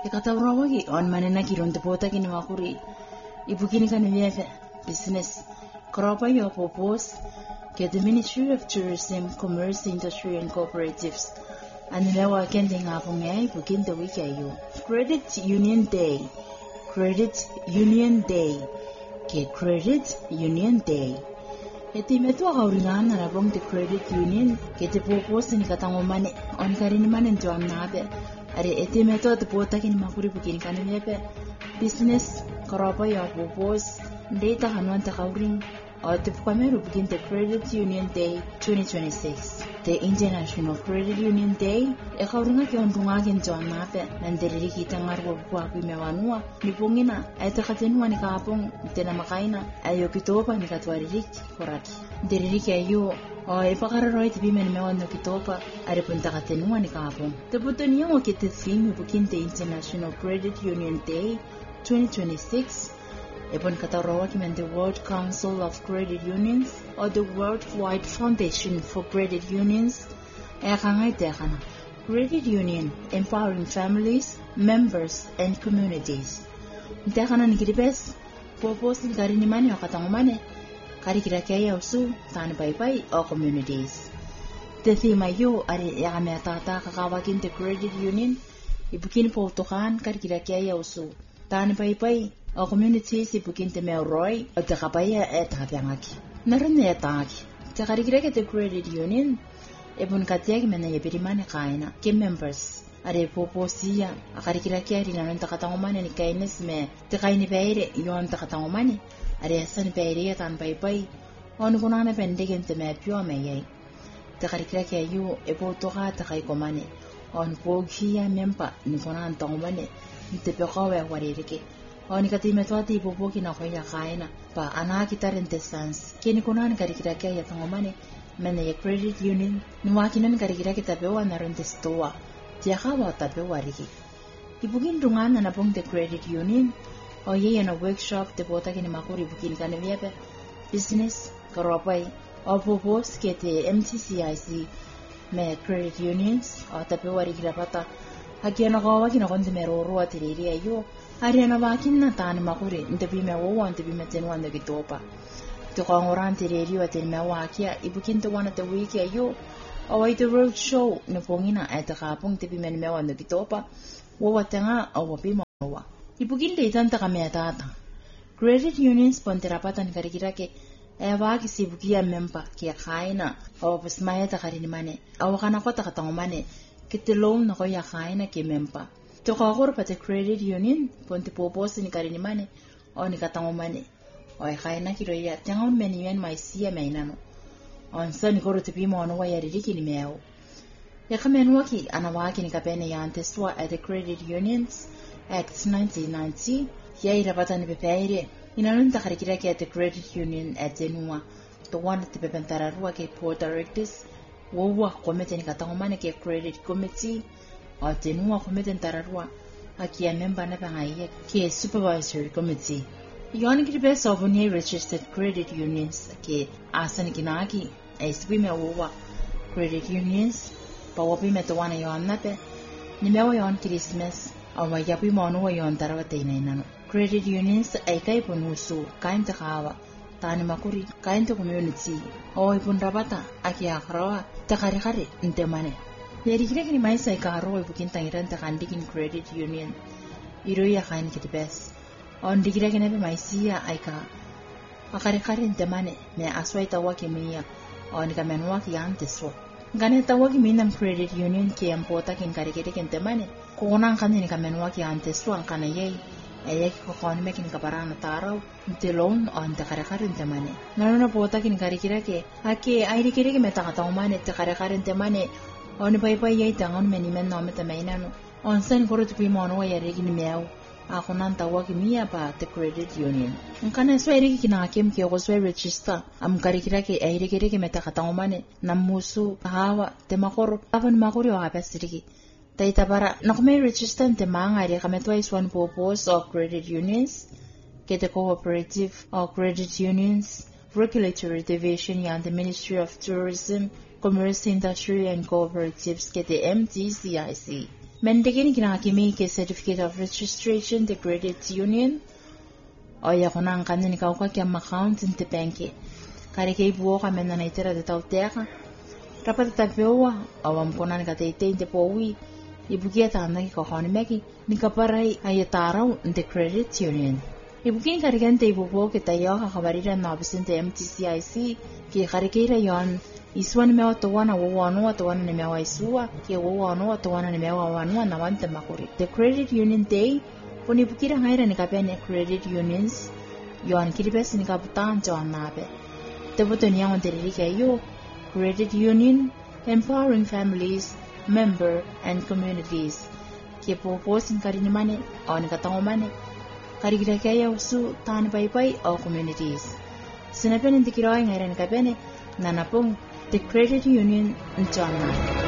Ikatawrawagi on manena kiron depota kini makuri. Ibu kini kan vieve business. Kropa yo propose get the Ministry of Tourism, Commerce, Industry and Cooperatives. Anilewa kende ngapongay ibu kinde wiki ayo. Credit Union Day. Credit Union Day. Ke Credit Union Day. Eti metu hauringan na bong the Credit Union ke te propose ni katangomane on karini manen to amnabe. Are eti meto te pota kini makuri bukini kanilebe business koropa ya propose data hanuan ta kauring o te pukameru bukini the Credit Union Day 2026 the International Credit Union Day e kauringa ki ondunga kin to anape nanderiri kita ngarwo bukwa kumewanua nipungina ete katenua ni kapong tena makaina ayo kitopa ni katwaririk koraki deriri ayo o ipakararoi tibi menemewan no kitopa are punta katenua ni kapong tebutoni yung okite theme bukin the International Credit Union Day 2026 epon katarawa kimen the World Council of Credit Unions or the Worldwide Foundation for Credit Unions ekangay tekana Credit Union empowering families, members and communities tekana ni kiribes purpose ni karini mani o katangumane kari kirakia usu tani bye o communities the theme ayo are yakame tata kakawakin the Credit Union ibukin po tokan kari kirakia usu tani bye o communities ibukin te meuroi o te kapaya e takapyangaki narene e taki te kari kireke the Credit Union ebun katiaki mena yebirimane kaina ke members are poposia akari kirakia rina takatangomane ni kaines me te kaini beire yon takatangomane are san beire tan bye on kunana pendegen te me pio me ye te kari kirakia yu ebo toka te kai komane on pogia mempa ni kunan tangomane te pekawe waririke on katime twati popoki na koya kaina pa ana kitarente sans kini kunan kari kirakia ya tangomane mena ye Credit Union ni wakinan kari kirakia tabewa na rente stoa tia kawa tabewa riki ibugin dungana na pong the Credit Union o ye na workshop te bota kini makuri bukin kaneviepe business karopai o popos ke te MTCIC me Credit Unions o tabewa riki rapata hakiana kawa kina konti meroro atiriri ayo ariana wakin na tani makuri ntebi me wo ntebi me tenwa ndo kitopa to kongoran tiriri wa ten me wakia ibukin te wana te wiki ayo o ai the road show no pongina eta kapong tebi me ndo kitopa wo watenga o wapima wa ibukin de tanta kameta tata Credit Unions ponterapatan karikirake ewa kisibukia member kia kaina o pesmaya ta karini mane o kana kota katangomane kitilong na ko ya kaina ke member to kakor pate Credit Union ponte popos ni karini mane o ni katangomane o kaina kiro ya tangon menyen mai sia mainano on san koro tepi mo no ya ririki ni meo ya kamenwaki anawaki ni kapene ya anteswa at the Credit Unions Act 1990 ya irapata ni pepeire inanunta karikira ke at the Credit Union at Zenua to one te pepentararua ke board directors wowa komite ni katangomane ke Credit Committee o Zenua komite ntararua akia member na bangai ke Supervisory Committee yon kiribes of one registered credit unions ke asan kinaki SB me wowa Credit Unions pawapi me to wana yon nape ni mewa yon Christmas awa yapi mono yon tarawate inano Credit Unions ay kay punusu kain te kawa tani makuri kain te community o ipun rabata aki akrawa te kare inte mane yeri kire kini mai sai karo ibukin tangiran te kandikin Credit Union iro ya kain kitibes on dikira kene be mai sia ay ka akare inte mane me aswai tawaki miya on kamenwa ki anteso gane tawaki minam Credit Union ke ampota kin kare kire kente mane kunan kanini kamenwa ki anteso an kana yei ayaki ko kon mekin kaparana taraw telon on te kare te mane nana pota kin kare kira ke ake ai kire ke meta kata mane te kare te mane on pai yei tangon meni men no meta mainano on sen koro tu pimono ya regin meau ako nan tawagi miya pa te Credit Union nkana sweri kina kem ke ko sweri register am kare kira ke ai kire ke meta kata mane namusu hawa te makoro avan makoro ha pasiriki Taita para nakume register te mangari kametwa is one purpose of Credit Unions ke the Cooperative of Credit Unions Regulatory Division yan the Ministry of Tourism, Commerce, Industry and Cooperatives ke the MTCIC Mendegini kinakimi ke certificate of registration the credit union. Oya konang kanini kauka kia account in the bank. Kare ke ibu ka mena na itera de tautera. Rapat tapewa awam konani ka teite inte powi. Ibu kia tanda ki kohoni meki ni kaparai ayatarau the credit union. Ibu kia kare kente ibu po ke tayo ka kabarira na bisinte MTCIC ki kare ke yon iswan mewa towana wawanua towana ni mewa isua ki wawanua towana ni mewa wanua na wante makuri. The credit union day poni ibu kira ngaira ni kapene credit unions yon kiribes ni kaputan joan nabe. Teboto ni yang onteriri kayo credit union empowering families, member and communities. Ki poposin karini mane o ni katango mane karikira kaya usu tani pai o communities. Sinapene ntikiroi ngaira ni kapene nanapong the credit union in John.